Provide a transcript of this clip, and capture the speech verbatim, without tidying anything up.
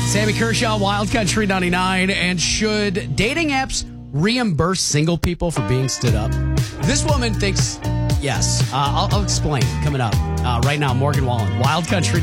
Sammy Kershaw, Wild Country ninety-nine. And should dating apps reimburse single people for being stood up? This woman thinks yes. Uh, I'll, I'll explain coming up uh, right now. Morgan Wallen, Wild Country